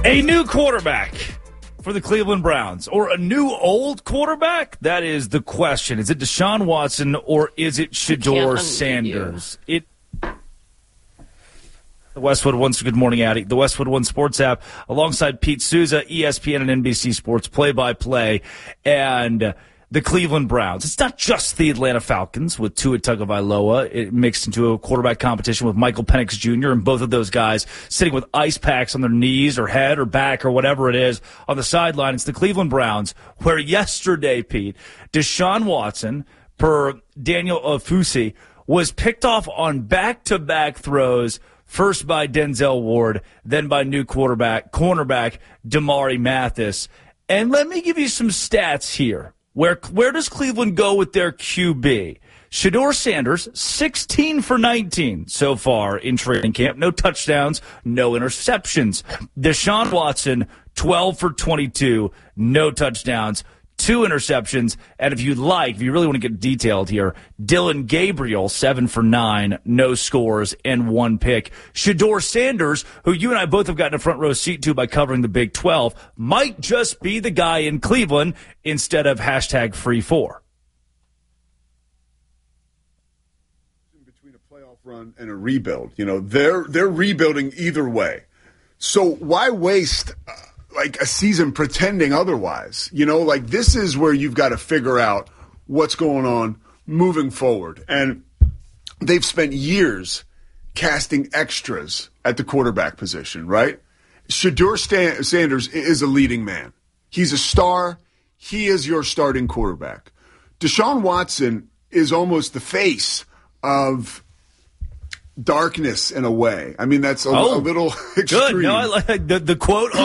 A new quarterback for the Cleveland Browns, or a new old quarterback? That is the question. Is it Deshaun Watson or is it Shedeur Sanders? The Westwood One, good morning, Addy. The Westwood One Sports app, alongside Pete Souza, ESPN and NBC Sports play-by-play, and the Cleveland Browns. It's not just the Atlanta Falcons with Tua Tagovailoa. It mixed into a quarterback competition with Michael Penix Jr., and both of those guys sitting with ice packs on their knees or head or back or whatever it is on the sideline. It's the Cleveland Browns, where yesterday, Pete, Deshaun Watson, per Daniel Ofusi, was picked off on back-to-back throws, first by Denzel Ward, then by new cornerback Damari Mathis. And let me give you some stats here. Where does Cleveland go with their QB? Shedeur Sanders, 16 for 19 so far in training camp. No touchdowns, no interceptions. Deshaun Watson, 12 for 22, no touchdowns, 2 interceptions. And if you really want to get detailed here, Dylan Gabriel, 7 for 9, no scores, and 1 pick. Shedeur Sanders, who you and I both have gotten a front row seat to by covering the Big 12, might just be the guy in Cleveland instead of #free4. Between a playoff run and a rebuild, they're rebuilding either way. So why waste a season pretending otherwise? This is where you've got to figure out what's going on moving forward. And they've spent years casting extras at the quarterback position, right? Shedeur Sanders is a leading man. He's a star. He is your starting quarterback. Deshaun Watson is almost the face of darkness in a way. I mean, that's a little extreme. Good. No, I like the quote